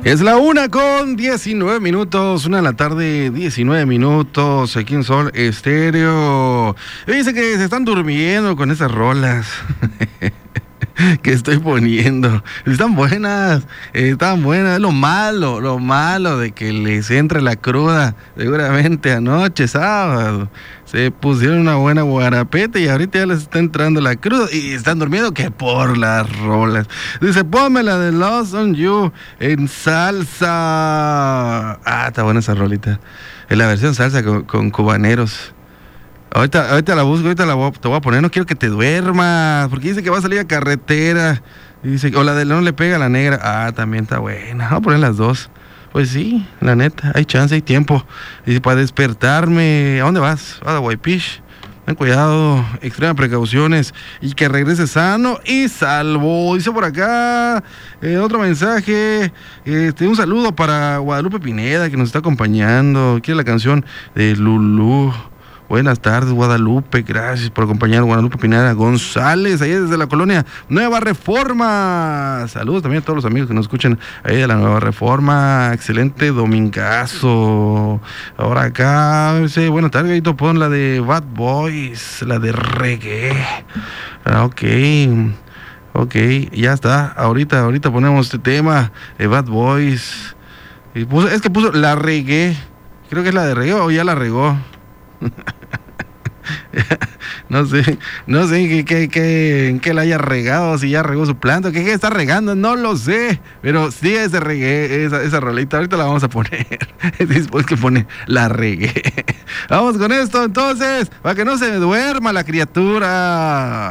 Es la 1:19, 1 de la tarde, 19 minutos, aquí en Sol Estéreo. Dice que se están durmiendo con esas rolas que estoy poniendo. Están buenas. Lo malo de que les entre la cruda. Seguramente anoche, sábado, se pusieron una buena guarapeta y ahorita ya les está entrando la cruda y están durmiendo que por las rolas. Dice, ponme la de Lost on You en salsa. Está buena esa rolita. En la versión salsa con cubaneros. Ahorita la busco, te voy a poner. No quiero que te duermas, porque dice que va a salir a carretera. Dice, o la de No le pega a la negra. También está buena. Vamos a poner las dos. Pues sí, la neta, hay chance, hay tiempo. Dice, para despertarme. ¿A dónde vas? A Guaypish. Ten cuidado, extrema precauciones y que regrese sano y salvo. Dice por acá otro mensaje. Un saludo para Guadalupe Pineda, que nos está acompañando. Quiere la canción de Lulú. Buenas tardes, Guadalupe, gracias por acompañar. Guadalupe Pineda González, ahí desde la colonia Nueva Reforma. Saludos también a todos los amigos que nos escuchan ahí de la Nueva Reforma. Excelente domingazo. Ahora acá, buenas tardes, Gaito, pon la de Bad Boys, la de reggae. Ok, ya está. Ahorita ponemos este tema de Bad Boys. Es que puso la reggae. Creo que es la de reggae o ya la regó. No sé en qué la haya regado, si ya regó su planta, ¿qué está regando? No lo sé, pero sí ese regué, esa rolita, ahorita la vamos a poner, después que pone la regué. Vamos con esto entonces, para que no se duerma la criatura.